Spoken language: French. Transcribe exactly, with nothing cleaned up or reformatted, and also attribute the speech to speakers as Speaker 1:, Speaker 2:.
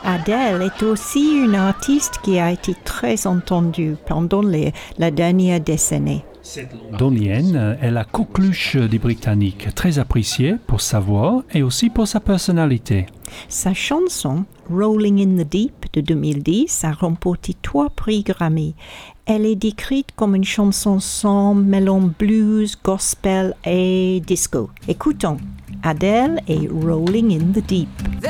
Speaker 1: Adele est aussi une artiste qui a été très entendue pendant les, la dernière décennie.
Speaker 2: Donnienne est la coqueluche des Britanniques, très appréciée pour sa voix et aussi pour sa personnalité.
Speaker 1: Sa chanson Rolling in the Deep de deux mille dix a remporté trois prix Grammy. Elle est décrite comme une chanson sans mélange blues, gospel et disco. Écoutons Adele et Rolling in the Deep.